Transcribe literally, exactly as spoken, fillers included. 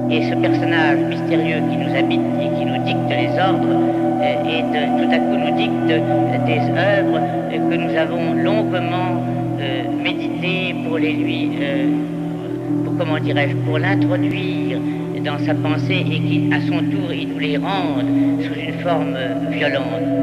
Et ce personnage mystérieux qui nous habite et qui nous dicte les ordres, euh, et de, tout à coup nous dicte des œuvres euh, que nous avons longuement euh, méditées pour les lui, euh, pour comment dirais-je, pour l'introduire dans sa pensée et qui, à son tour, il nous les rende sous une forme violente.